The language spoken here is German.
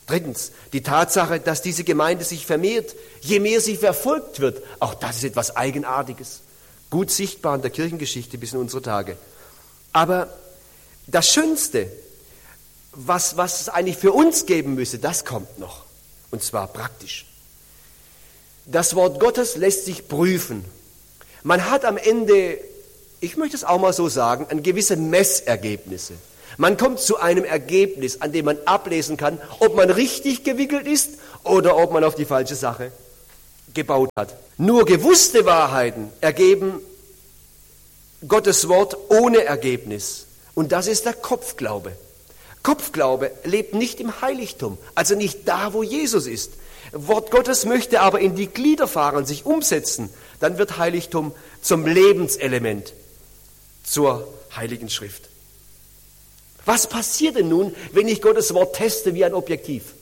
Drittens, die Tatsache, dass diese Gemeinde sich vermehrt, je mehr sie verfolgt wird. Auch das ist etwas Eigenartiges. Gut sichtbar in der Kirchengeschichte bis in unsere Tage. Aber das Schönste, was es eigentlich für uns geben müsste, das kommt noch. Und zwar praktisch. Das Wort Gottes lässt sich prüfen. Man hat am Ende, ich möchte es auch mal so sagen, gewisse Messergebnisse. Man kommt zu einem Ergebnis, an dem man ablesen kann, ob man richtig gewickelt ist oder ob man auf die falsche Sache gebaut hat. Nur gewusste Wahrheiten ergeben Gottes Wort ohne Ergebnis. Und das ist der Kopfglaube. Kopfglaube lebt nicht im Heiligtum, also nicht da, wo Jesus ist. Wort Gottes möchte aber in die Glieder fahren, sich umsetzen. Dann wird Heiligtum zum Lebenselement, zur Heiligen Schrift. Was passiert denn nun, wenn ich Gottes Wort teste wie ein Objektiv?